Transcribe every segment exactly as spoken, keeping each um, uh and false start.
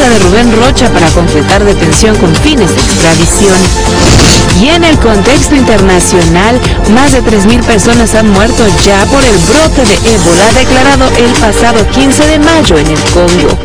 demanda de Rubén Rocha para concretar detención con fines de extradición. Y en el contexto internacional, más de tres mil personas han muerto ya por el brote de ébola declarado el pasado quince de mayo en el Congo.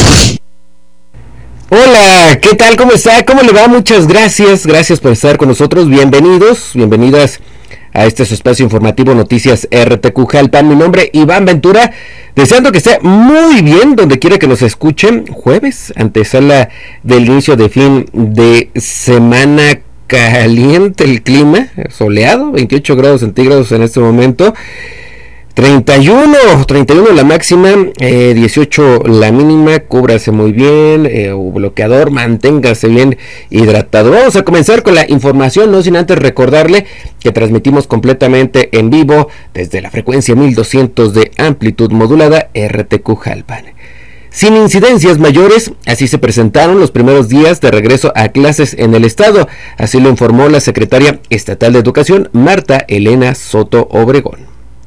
Hola, ¿qué tal? ¿Cómo está? ¿Cómo le va? Muchas gracias, gracias por estar con nosotros. Bienvenidos, bienvenidas a este su espacio informativo Noticias R T Q Jalpan. Mi nombre es Iván Ventura, deseando que esté muy bien donde quiera que nos escuchen. Jueves, antesala del inicio de fin de semana caliente, el clima soleado, veintiocho grados centígrados en este momento. treinta y uno, treinta y uno la máxima, eh, dieciocho la mínima. Cúbrase muy bien, eh, bloqueador, manténgase bien hidratado. Vamos a comenzar con la información, no sin antes recordarle que transmitimos completamente en vivo desde la frecuencia mil doscientos de amplitud modulada R T Q Jalpan. Sin incidencias mayores, así se presentaron los primeros días de regreso a clases en el estado, así lo informó la secretaria estatal de Educación, Marta Elena Soto Obregón.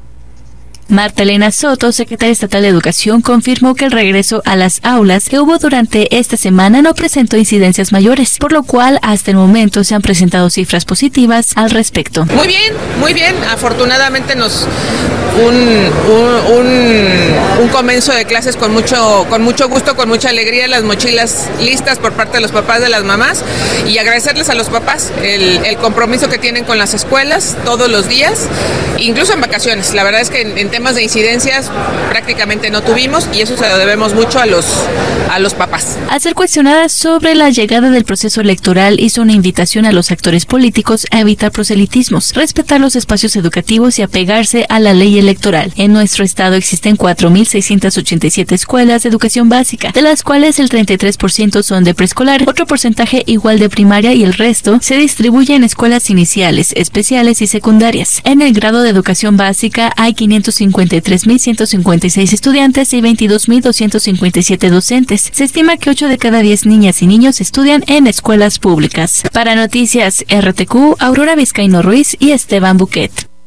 Marta Elena Soto, secretaria estatal de Educación, confirmó que el regreso a las aulas que hubo durante esta semana no presentó incidencias mayores, por lo cual hasta el momento se han presentado cifras positivas al respecto. Muy bien, muy bien. Afortunadamente nos un, un, un, un comienzo de clases con mucho, con mucho gusto, con mucha alegría, las mochilas listas por parte de los papás, de las mamás, y agradecerles a los papás el, el compromiso que tienen con las escuelas todos los días, incluso en vacaciones. La verdad es que en, en temas de incidencias prácticamente no tuvimos, y eso se lo debemos mucho a los a los papás. Al ser cuestionada sobre la llegada del proceso electoral, hizo una invitación a los actores políticos a evitar proselitismos, respetar los espacios educativos y apegarse a la ley electoral. En nuestro estado existen cuatro mil seiscientas ochenta y siete escuelas de educación básica, de las cuales el treinta y tres por ciento son de preescolar, otro porcentaje igual de primaria y el resto se distribuye en escuelas iniciales, especiales y secundarias. En el grado de educación básica hay quinientos cincuenta y tres mil ciento cincuenta y seis estudiantes y veintidós mil doscientos cincuenta y siete docentes. Se estima que ocho de cada diez niñas y niños estudian en escuelas públicas. Para Noticias R T Q, Aurora Vizcaíno Ruiz y Esteban Buquet.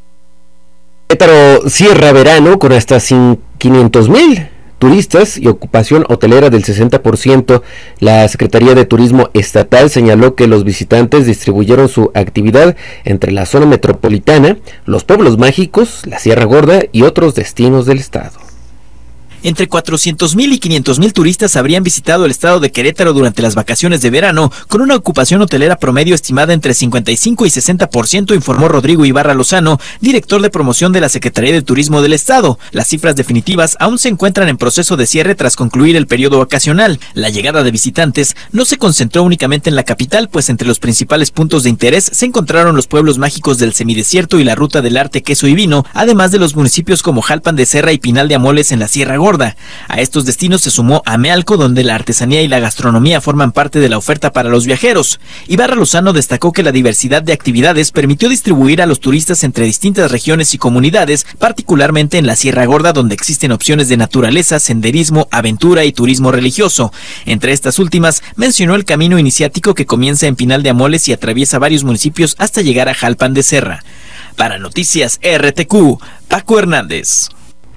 Querétaro cierra verano con hasta quinientos mil turistas y ocupación hotelera del sesenta por ciento. La Secretaría de Turismo Estatal señaló que los visitantes distribuyeron su actividad entre la zona metropolitana, los pueblos mágicos, la Sierra Gorda y otros destinos del estado. Entre cuatrocientos mil y quinientos mil turistas habrían visitado el estado de Querétaro durante las vacaciones de verano, con una ocupación hotelera promedio estimada entre cincuenta y cinco y sesenta por ciento, informó Rodrigo Ibarra Lozano, director de promoción de la Secretaría de Turismo del estado. Las cifras definitivas aún se encuentran en proceso de cierre tras concluir el periodo vacacional. La llegada de visitantes no se concentró únicamente en la capital, pues entre los principales puntos de interés se encontraron los pueblos mágicos del semidesierto y la ruta del arte, queso y vino, además de los municipios como Jalpan de Serra y Pinal de Amoles en la Sierra Gorda. A estos destinos se sumó Amealco, donde la artesanía y la gastronomía forman parte de la oferta para los viajeros. Ibarra Lozano destacó que la diversidad de actividades permitió distribuir a los turistas entre distintas regiones y comunidades, particularmente en la Sierra Gorda, donde existen opciones de naturaleza, senderismo, aventura y turismo religioso. Entre estas últimas, mencionó el camino iniciático que comienza en Pinal de Amoles y atraviesa varios municipios hasta llegar a Jalpan de Serra. Para Noticias R T Q, Paco Hernández.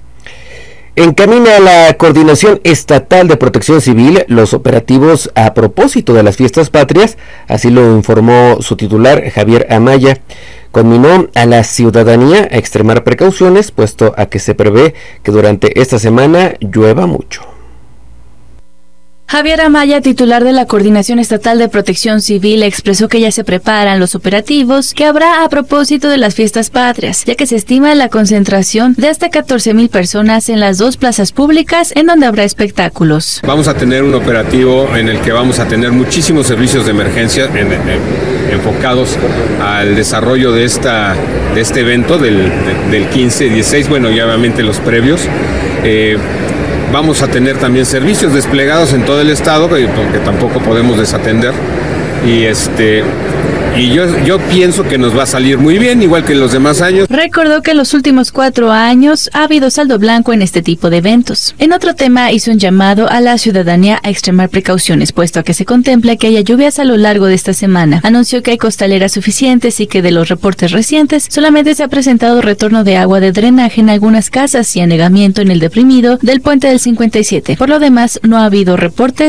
Encamina la Coordinación Estatal de Protección Civil los operativos a propósito de las fiestas patrias, así lo informó su titular Javier Amaya. Conminó a la ciudadanía a extremar precauciones, puesto a que se prevé que durante esta semana llueva mucho. Javier Amaya, titular de la Coordinación Estatal de Protección Civil, expresó que ya se preparan los operativos que habrá a propósito de las fiestas patrias, ya que se estima la concentración de hasta catorce mil personas en las dos plazas públicas en donde habrá espectáculos. Vamos a tener un operativo en el que vamos a tener muchísimos servicios de emergencia en, en, enfocados al desarrollo de, esta, de este evento del, del quince, dieciséis, bueno, y obviamente los previos. Eh, Vamos a tener también servicios desplegados en todo el estado, porque tampoco podemos desatender. Y este y yo, yo pienso que nos va a salir muy bien, igual que en los demás años. Recordó que en los últimos cuatro años ha habido saldo blanco en este tipo de eventos. En otro tema, hizo un llamado a la ciudadanía a extremar precauciones, puesto a que se contempla que haya lluvias a lo largo de esta semana. Anunció que hay costaleras suficientes y que de los reportes recientes solamente se ha presentado retorno de agua de drenaje en algunas casas y anegamiento en el deprimido del puente del cincuenta y siete. Por lo demás, no ha habido reportes